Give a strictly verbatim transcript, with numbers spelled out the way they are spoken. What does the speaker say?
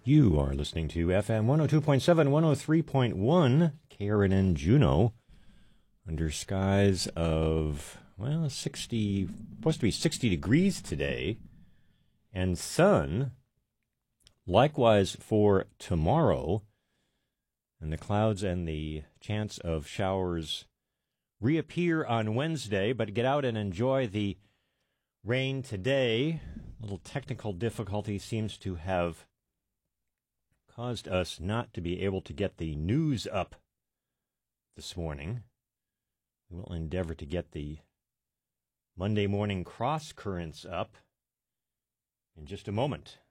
You are listening to F M one oh two point seven, one oh three point one, K R N N Juneau, under skies of, well, sixty, supposed to be sixty degrees today, and sun, likewise for tomorrow, and the clouds and the chance of showers reappear on Wednesday, but get out and enjoy the rain today. A little technical difficulty seems to have caused us not to be able to get the news up this morning. We will endeavor to get the Monday morning cross currents up in just a moment.